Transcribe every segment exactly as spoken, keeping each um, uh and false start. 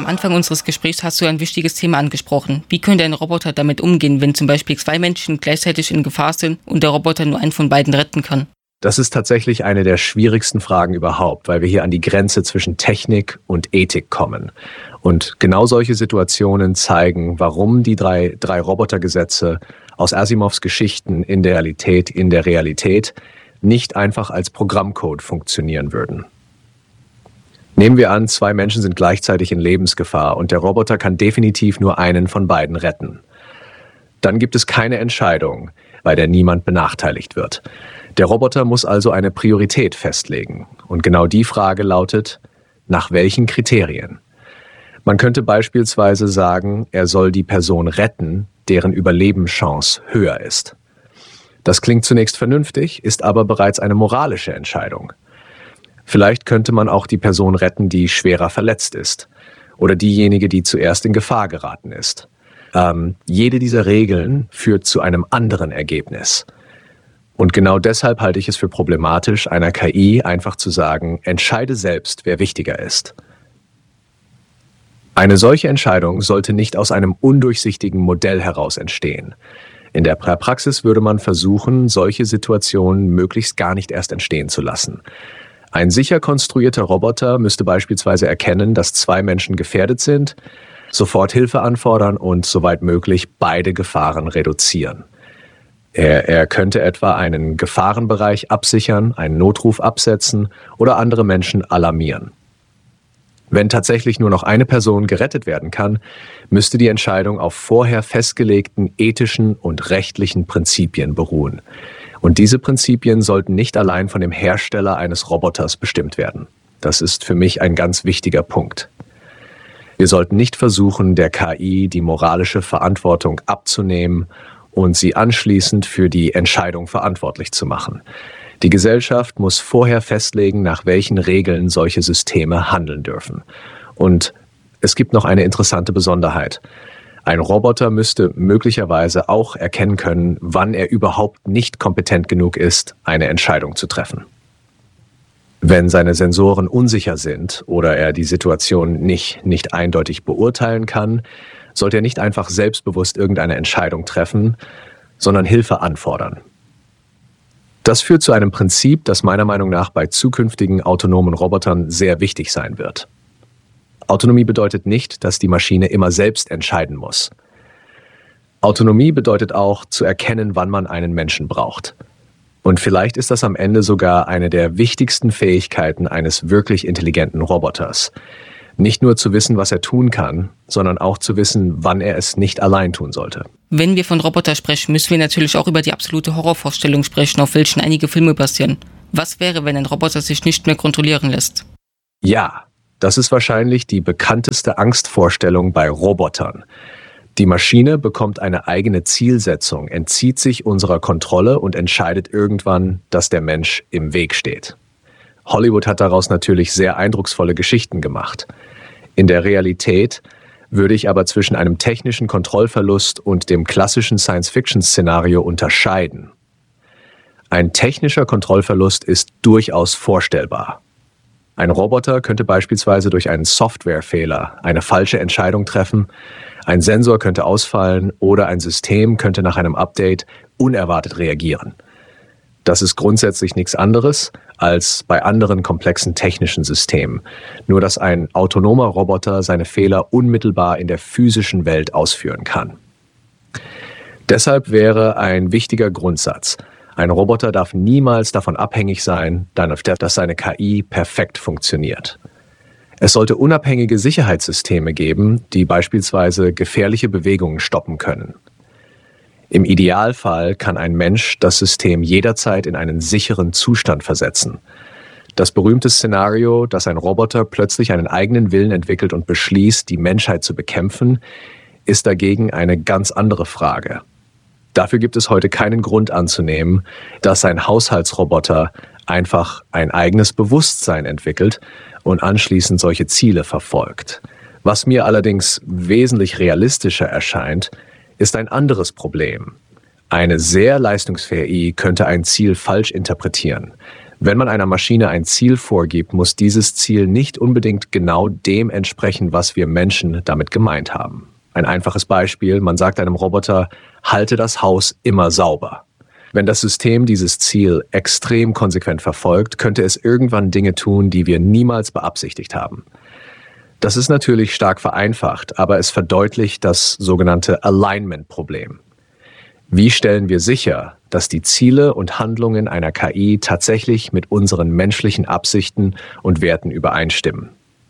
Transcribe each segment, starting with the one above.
Am Anfang unseres Gesprächs hast du ein wichtiges Thema angesprochen. Wie könnte ein Roboter damit umgehen, wenn zum Beispiel zwei Menschen gleichzeitig in Gefahr sind und der Roboter nur einen von beiden retten kann? Das ist tatsächlich eine der schwierigsten Fragen überhaupt, weil wir hier an die Grenze zwischen Technik und Ethik kommen. Und genau solche Situationen zeigen, warum die drei, drei Robotergesetze aus Asimovs Geschichten in der Realität, in der Realität nicht einfach als Programmcode funktionieren würden. Nehmen wir an, zwei Menschen sind gleichzeitig in Lebensgefahr und der Roboter kann definitiv nur einen von beiden retten. Dann gibt es keine Entscheidung, bei der niemand benachteiligt wird. Der Roboter muss also eine Priorität festlegen. Und genau die Frage lautet, nach welchen Kriterien? Man könnte beispielsweise sagen, er soll die Person retten, deren Überlebenschance höher ist. Das klingt zunächst vernünftig, ist aber bereits eine moralische Entscheidung. Vielleicht könnte man auch die Person retten, die schwerer verletzt ist. Oder diejenige, die zuerst in Gefahr geraten ist. Ähm, jede dieser Regeln führt zu einem anderen Ergebnis. Und genau deshalb halte ich es für problematisch, einer K I einfach zu sagen, entscheide selbst, wer wichtiger ist. Eine solche Entscheidung sollte nicht aus einem undurchsichtigen Modell heraus entstehen. In der Praxis würde man versuchen, solche Situationen möglichst gar nicht erst entstehen zu lassen. Ein sicher konstruierter Roboter müsste beispielsweise erkennen, dass zwei Menschen gefährdet sind, sofort Hilfe anfordern und, soweit möglich, beide Gefahren reduzieren. Er, er könnte etwa einen Gefahrenbereich absichern, einen Notruf absetzen oder andere Menschen alarmieren. Wenn tatsächlich nur noch eine Person gerettet werden kann, müsste die Entscheidung auf vorher festgelegten ethischen und rechtlichen Prinzipien beruhen. Und diese Prinzipien sollten nicht allein von dem Hersteller eines Roboters bestimmt werden. Das ist für mich ein ganz wichtiger Punkt. Wir sollten nicht versuchen, der K I die moralische Verantwortung abzunehmen und sie anschließend für die Entscheidung verantwortlich zu machen. Die Gesellschaft muss vorher festlegen, nach welchen Regeln solche Systeme handeln dürfen. Und es gibt noch eine interessante Besonderheit. Ein Roboter müsste möglicherweise auch erkennen können, wann er überhaupt nicht kompetent genug ist, eine Entscheidung zu treffen. Wenn seine Sensoren unsicher sind oder er die Situation nicht, nicht eindeutig beurteilen kann, sollte er nicht einfach selbstbewusst irgendeine Entscheidung treffen, sondern Hilfe anfordern. Das führt zu einem Prinzip, das meiner Meinung nach bei zukünftigen autonomen Robotern sehr wichtig sein wird. Autonomie bedeutet nicht, dass die Maschine immer selbst entscheiden muss. Autonomie bedeutet auch, zu erkennen, wann man einen Menschen braucht. Und vielleicht ist das am Ende sogar eine der wichtigsten Fähigkeiten eines wirklich intelligenten Roboters. Nicht nur zu wissen, was er tun kann, sondern auch zu wissen, wann er es nicht allein tun sollte. Wenn wir von Roboter sprechen, müssen wir natürlich auch über die absolute Horrorvorstellung sprechen, auf welchen einige Filme basieren. Was wäre, wenn ein Roboter sich nicht mehr kontrollieren lässt? Ja, das ist wahrscheinlich die bekannteste Angstvorstellung bei Robotern. Die Maschine bekommt eine eigene Zielsetzung, entzieht sich unserer Kontrolle und entscheidet irgendwann, dass der Mensch im Weg steht. Hollywood hat daraus natürlich sehr eindrucksvolle Geschichten gemacht. In der Realität würde ich aber zwischen einem technischen Kontrollverlust und dem klassischen Science-Fiction-Szenario unterscheiden. Ein technischer Kontrollverlust ist durchaus vorstellbar. Ein Roboter könnte beispielsweise durch einen Softwarefehler eine falsche Entscheidung treffen, ein Sensor könnte ausfallen oder ein System könnte nach einem Update unerwartet reagieren. Das ist grundsätzlich nichts anderes als bei anderen komplexen technischen Systemen. Nur dass ein autonomer Roboter seine Fehler unmittelbar in der physischen Welt ausführen kann. Deshalb wäre ein wichtiger Grundsatz: Ein Roboter darf niemals davon abhängig sein, dass seine K I perfekt funktioniert. Es sollte unabhängige Sicherheitssysteme geben, die beispielsweise gefährliche Bewegungen stoppen können. Im Idealfall kann ein Mensch das System jederzeit in einen sicheren Zustand versetzen. Das berühmte Szenario, dass ein Roboter plötzlich einen eigenen Willen entwickelt und beschließt, die Menschheit zu bekämpfen, ist dagegen eine ganz andere Frage. Dafür gibt es heute keinen Grund anzunehmen, dass ein Haushaltsroboter einfach ein eigenes Bewusstsein entwickelt und anschließend solche Ziele verfolgt. Was mir allerdings wesentlich realistischer erscheint, ist ein anderes Problem. Eine sehr leistungsfähige I könnte ein Ziel falsch interpretieren. Wenn man einer Maschine ein Ziel vorgibt, muss dieses Ziel nicht unbedingt genau dem entsprechen, was wir Menschen damit gemeint haben. Ein einfaches Beispiel, man sagt einem Roboter, halte das Haus immer sauber. Wenn das System dieses Ziel extrem konsequent verfolgt, könnte es irgendwann Dinge tun, die wir niemals beabsichtigt haben. Das ist natürlich stark vereinfacht, aber es verdeutlicht das sogenannte Alignment-Problem. Wie stellen wir sicher, dass die Ziele und Handlungen einer K I tatsächlich mit unseren menschlichen Absichten und Werten übereinstimmen?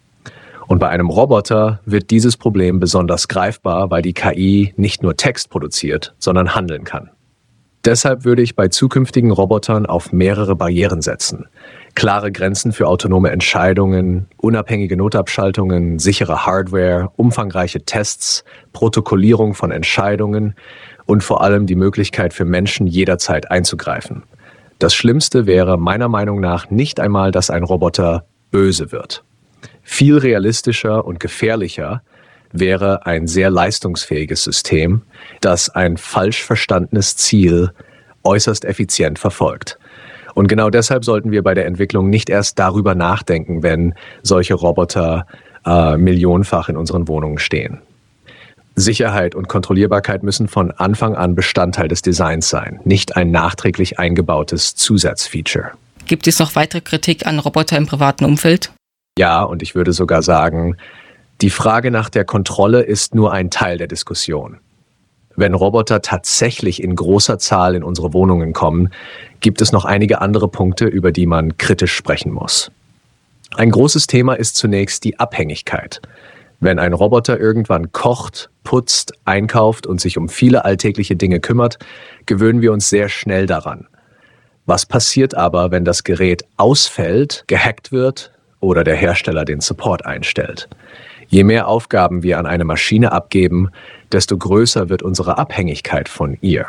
Und bei einem Roboter wird dieses Problem besonders greifbar, weil die K I nicht nur Text produziert, sondern handeln kann. Deshalb würde ich bei zukünftigen Robotern auf mehrere Barrieren setzen. Klare Grenzen für autonome Entscheidungen, unabhängige Notabschaltungen, sichere Hardware, umfangreiche Tests, Protokollierung von Entscheidungen und vor allem die Möglichkeit für Menschen jederzeit einzugreifen. Das Schlimmste wäre meiner Meinung nach nicht einmal, dass ein Roboter böse wird. Viel realistischer und gefährlicher wäre ein sehr leistungsfähiges System, das ein falsch verstandenes Ziel äußerst effizient verfolgt. Und genau deshalb sollten wir bei der Entwicklung nicht erst darüber nachdenken, wenn solche Roboter äh, millionenfach in unseren Wohnungen stehen. Sicherheit und Kontrollierbarkeit müssen von Anfang an Bestandteil des Designs sein, nicht ein nachträglich eingebautes Zusatzfeature. Gibt es noch weitere Kritik an Roboter im privaten Umfeld? Ja, und ich würde sogar sagen, die Frage nach der Kontrolle ist nur ein Teil der Diskussion. Wenn Roboter tatsächlich in großer Zahl in unsere Wohnungen kommen, gibt es noch einige andere Punkte, über die man kritisch sprechen muss. Ein großes Thema ist zunächst die Abhängigkeit. Wenn ein Roboter irgendwann kocht, putzt, einkauft und sich um viele alltägliche Dinge kümmert, gewöhnen wir uns sehr schnell daran. Was passiert aber, wenn das Gerät ausfällt, gehackt wird oder der Hersteller den Support einstellt? Je mehr Aufgaben wir an eine Maschine abgeben, desto größer wird unsere Abhängigkeit von ihr.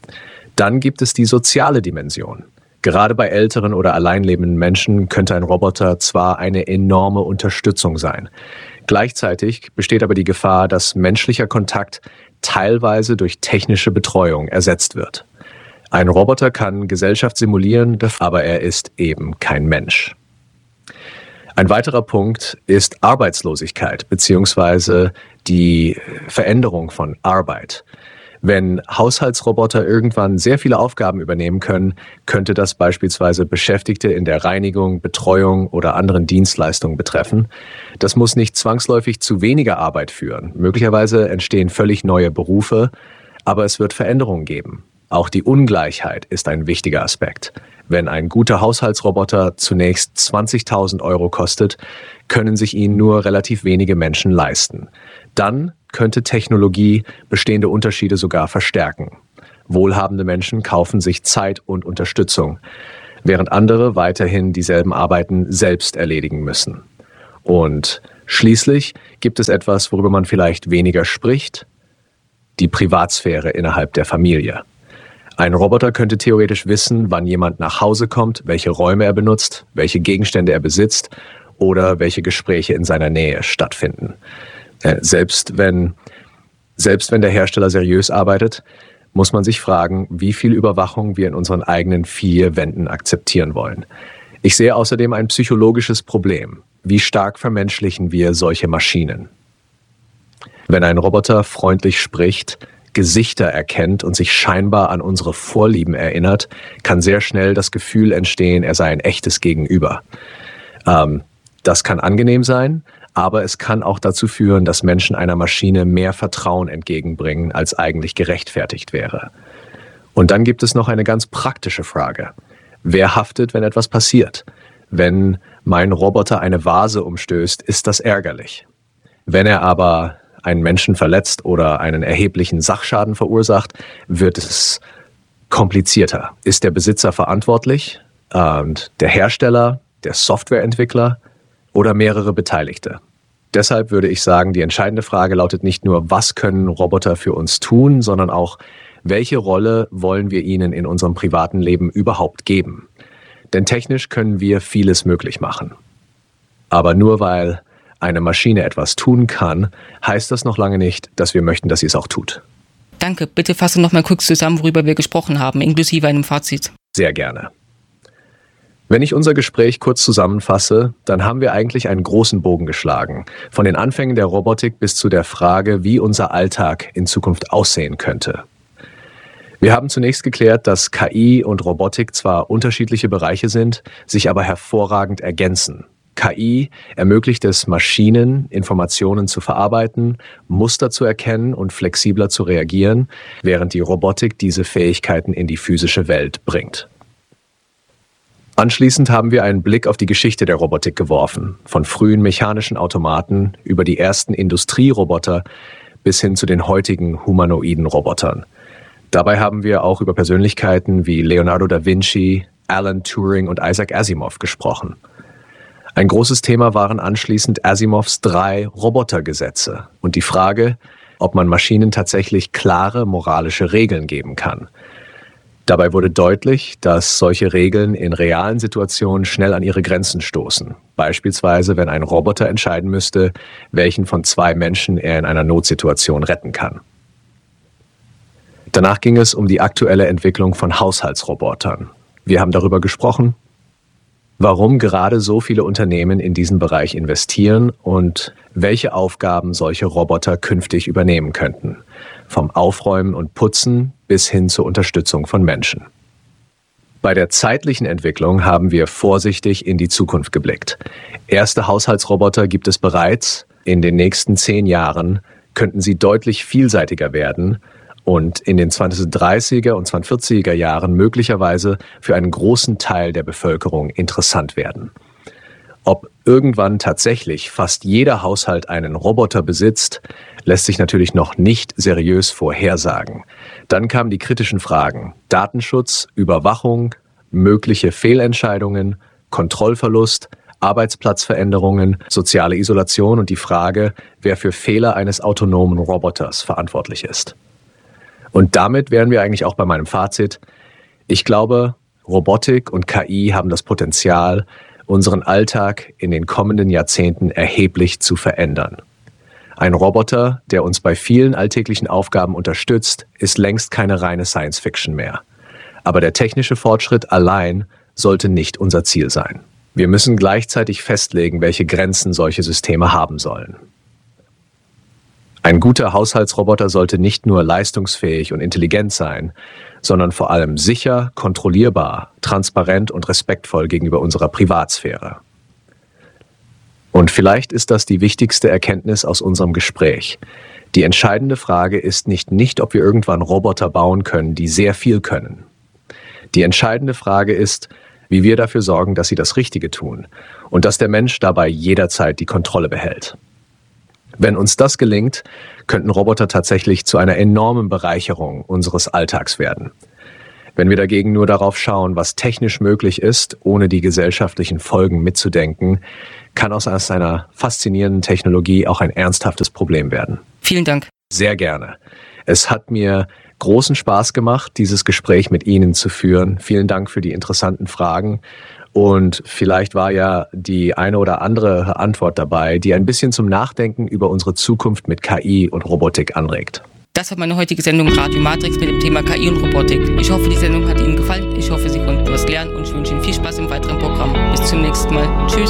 Dann gibt es die soziale Dimension. Gerade bei älteren oder alleinlebenden Menschen könnte ein Roboter zwar eine enorme Unterstützung sein. Gleichzeitig besteht aber die Gefahr, dass menschlicher Kontakt teilweise durch technische Betreuung ersetzt wird. Ein Roboter kann Gesellschaft simulieren, aber er ist eben kein Mensch. Ein weiterer Punkt ist Arbeitslosigkeit bzw. die Veränderung von Arbeit. Wenn Haushaltsroboter irgendwann sehr viele Aufgaben übernehmen können, könnte das beispielsweise Beschäftigte in der Reinigung, Betreuung oder anderen Dienstleistungen betreffen. Das muss nicht zwangsläufig zu weniger Arbeit führen. Möglicherweise entstehen völlig neue Berufe, aber es wird Veränderungen geben. Auch die Ungleichheit ist ein wichtiger Aspekt. Wenn ein guter Haushaltsroboter zunächst zwanzigtausend Euro kostet, können sich ihn nur relativ wenige Menschen leisten. Dann könnte Technologie bestehende Unterschiede sogar verstärken. Wohlhabende Menschen kaufen sich Zeit und Unterstützung, während andere weiterhin dieselben Arbeiten selbst erledigen müssen. Und schließlich gibt es etwas, worüber man vielleicht weniger spricht: die Privatsphäre innerhalb der Familie. Ein Roboter könnte theoretisch wissen, wann jemand nach Hause kommt, welche Räume er benutzt, welche Gegenstände er besitzt oder welche Gespräche in seiner Nähe stattfinden. Selbst wenn, selbst wenn der Hersteller seriös arbeitet, muss man sich fragen, wie viel Überwachung wir in unseren eigenen vier Wänden akzeptieren wollen. Ich sehe außerdem ein psychologisches Problem. Wie stark vermenschlichen wir solche Maschinen? Wenn ein Roboter freundlich spricht, Gesichter erkennt und sich scheinbar an unsere Vorlieben erinnert, kann sehr schnell das Gefühl entstehen, er sei ein echtes Gegenüber. Ähm, das kann angenehm sein, aber es kann auch dazu führen, dass Menschen einer Maschine mehr Vertrauen entgegenbringen, als eigentlich gerechtfertigt wäre. Und dann gibt es noch eine ganz praktische Frage. Wer haftet, wenn etwas passiert? Wenn mein Roboter eine Vase umstößt, ist das ärgerlich. Wenn er aber einen Menschen verletzt oder einen erheblichen Sachschaden verursacht, wird es komplizierter. Ist der Besitzer verantwortlich? Und der Hersteller, der Softwareentwickler oder mehrere Beteiligte? Deshalb würde ich sagen, die entscheidende Frage lautet nicht nur, was können Roboter für uns tun, sondern auch, welche Rolle wollen wir ihnen in unserem privaten Leben überhaupt geben? Denn technisch können wir vieles möglich machen. Aber nur weil eine Maschine etwas tun kann, heißt das noch lange nicht, dass wir möchten, dass sie es auch tut. Danke. Bitte fasse noch mal kurz zusammen, worüber wir gesprochen haben, inklusive einem Fazit. Sehr gerne. Wenn ich unser Gespräch kurz zusammenfasse, dann haben wir eigentlich einen großen Bogen geschlagen. Von den Anfängen der Robotik bis zu der Frage, wie unser Alltag in Zukunft aussehen könnte. Wir haben zunächst geklärt, dass K I und Robotik zwar unterschiedliche Bereiche sind, sich aber hervorragend ergänzen. K I ermöglicht es Maschinen, Informationen zu verarbeiten, Muster zu erkennen und flexibler zu reagieren, während die Robotik diese Fähigkeiten in die physische Welt bringt. Anschließend haben wir einen Blick auf die Geschichte der Robotik geworfen, von frühen mechanischen Automaten über die ersten Industrieroboter bis hin zu den heutigen humanoiden Robotern. Dabei haben wir auch über Persönlichkeiten wie Leonardo da Vinci, Alan Turing und Isaac Asimov gesprochen. Ein großes Thema waren anschließend Asimovs drei Robotergesetze und die Frage, ob man Maschinen tatsächlich klare moralische Regeln geben kann. Dabei wurde deutlich, dass solche Regeln in realen Situationen schnell an ihre Grenzen stoßen. Beispielsweise, wenn ein Roboter entscheiden müsste, welchen von zwei Menschen er in einer Notsituation retten kann. Danach ging es um die aktuelle Entwicklung von Haushaltsrobotern. Wir haben darüber gesprochen, warum gerade so viele Unternehmen in diesen Bereich investieren und welche Aufgaben solche Roboter künftig übernehmen könnten. Vom Aufräumen und Putzen bis hin zur Unterstützung von Menschen. Bei der zeitlichen Entwicklung haben wir vorsichtig in die Zukunft geblickt. Erste Haushaltsroboter gibt es bereits. In den nächsten zehn Jahren könnten sie deutlich vielseitiger werden und in den zweitausenddreißiger und zweitausendvierziger Jahren möglicherweise für einen großen Teil der Bevölkerung interessant werden. Ob irgendwann tatsächlich fast jeder Haushalt einen Roboter besitzt, lässt sich natürlich noch nicht seriös vorhersagen. Dann kamen die kritischen Fragen: Datenschutz, Überwachung, mögliche Fehlentscheidungen, Kontrollverlust, Arbeitsplatzveränderungen, soziale Isolation und die Frage, wer für Fehler eines autonomen Roboters verantwortlich ist. Und damit wären wir eigentlich auch bei meinem Fazit. Ich glaube, Robotik und K I haben das Potenzial, unseren Alltag in den kommenden Jahrzehnten erheblich zu verändern. Ein Roboter, der uns bei vielen alltäglichen Aufgaben unterstützt, ist längst keine reine Science-Fiction mehr. Aber der technische Fortschritt allein sollte nicht unser Ziel sein. Wir müssen gleichzeitig festlegen, welche Grenzen solche Systeme haben sollen. Ein guter Haushaltsroboter sollte nicht nur leistungsfähig und intelligent sein, sondern vor allem sicher, kontrollierbar, transparent und respektvoll gegenüber unserer Privatsphäre. Und vielleicht ist das die wichtigste Erkenntnis aus unserem Gespräch. Die entscheidende Frage ist nicht, nicht, ob wir irgendwann Roboter bauen können, die sehr viel können. Die entscheidende Frage ist, wie wir dafür sorgen, dass sie das Richtige tun und dass der Mensch dabei jederzeit die Kontrolle behält. Wenn uns das gelingt, könnten Roboter tatsächlich zu einer enormen Bereicherung unseres Alltags werden. Wenn wir dagegen nur darauf schauen, was technisch möglich ist, ohne die gesellschaftlichen Folgen mitzudenken, kann aus einer faszinierenden Technologie auch ein ernsthaftes Problem werden. Vielen Dank. Sehr gerne. Es hat mir großen Spaß gemacht, dieses Gespräch mit Ihnen zu führen. Vielen Dank für die interessanten Fragen. Und vielleicht war ja die eine oder andere Antwort dabei, die ein bisschen zum Nachdenken über unsere Zukunft mit K I und Robotik anregt. Das war meine heutige Sendung Radio Matrix mit dem Thema K I und Robotik. Ich hoffe, die Sendung hat Ihnen gefallen. Ich hoffe, Sie konnten was lernen und ich wünsche Ihnen viel Spaß im weiteren Programm. Bis zum nächsten Mal. Tschüss.